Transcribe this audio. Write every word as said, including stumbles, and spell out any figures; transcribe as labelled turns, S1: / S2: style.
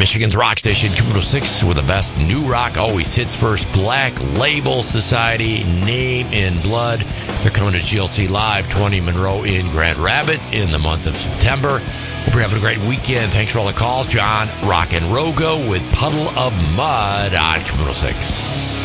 S1: Michigan's rock station, Q one oh six, where the best new rock always hits first. Black Label Society, Name in Blood. They're coming to G L C Live, twenty Monroe in Grand Rapids in the month of September. Hope you're having a great weekend. Thanks for all the calls. John Rock and Rogo with Puddle of Mud on Q one oh six.